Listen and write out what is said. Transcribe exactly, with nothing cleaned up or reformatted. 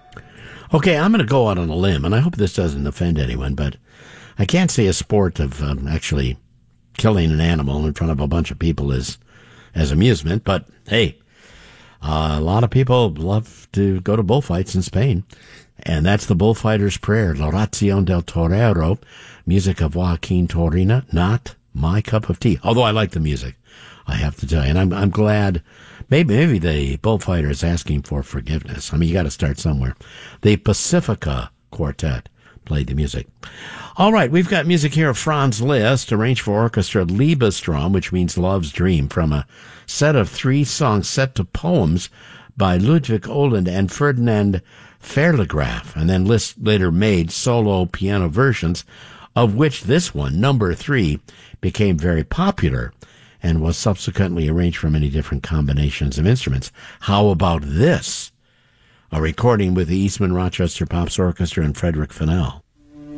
Okay, I'm going to go out on a limb, and I hope this doesn't offend anyone, but I can't say a sport of um, actually killing an animal in front of a bunch of people is as amusement, but hey, uh, a lot of people love to go to bullfights in Spain, and that's the bullfighter's prayer, L'Oración del Torero, music of Joaquin Torina, not my cup of tea, although I like the music, I have to tell you, and I'm, I'm glad. Maybe maybe the bullfighter is asking for forgiveness. I mean, you got to start somewhere. The Pacifica Quartet played the music. All right, we've got music here of Franz Liszt, arranged for orchestra Liebestraum, which means love's dream, from a set of three songs set to poems by Ludwig Uhland and Ferdinand Ferligraf, and then Liszt later made solo piano versions, of which this one, number three, became very popular and was subsequently arranged for many different combinations of instruments. How about this? A recording with the Eastman Rochester Pops Orchestra and Frederick Fennell.